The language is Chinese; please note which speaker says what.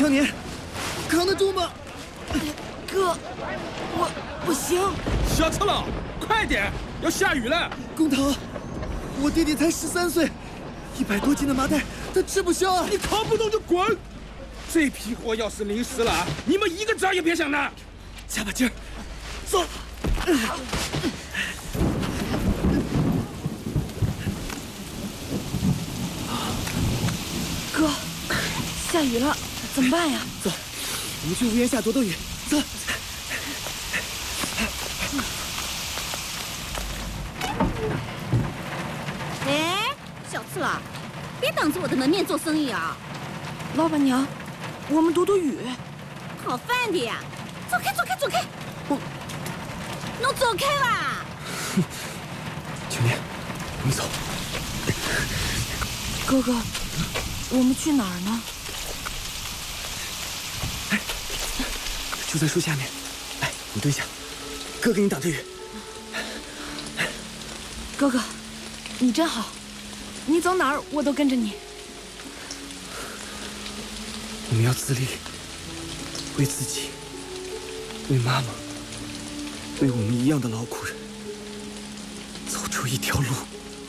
Speaker 1: 少年，扛得住吗？
Speaker 2: 哥，我不行。
Speaker 3: 小赤佬，快点，要下雨了。
Speaker 1: 工头，我弟弟才13岁，100多斤的麻袋他吃不消啊！
Speaker 3: 你扛不动就滚。这批货要是淋湿了，你们一个渣也别想拿。
Speaker 1: 加把劲儿，走。
Speaker 2: 哥，下雨了，怎么办呀？
Speaker 1: 走，我们去屋檐下躲躲雨。走。
Speaker 4: 哎，小次郎，别挡着我的门面做生意啊！
Speaker 2: 老板娘，我们躲躲雨。
Speaker 4: 好饭的呀！走开，走开，走开！侬走开吧！
Speaker 1: 青年，我们走。
Speaker 2: 哥哥，我们去哪儿呢？
Speaker 1: 哎，就在树下面。来，你蹲下，哥给你挡着雨。
Speaker 2: 哥哥，你真好，你走哪儿我都跟着你。
Speaker 1: 我们要自立，为自己，为妈妈，为我们一样的劳苦人，走出一条路。